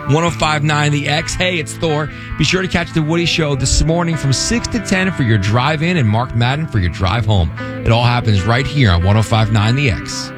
1059 The X. Hey, it's Thor. Be sure to catch The Woody Show this morning from 6 to 10 for your drive in and Mark Madden for your drive home. It all happens right here on 1059 The X.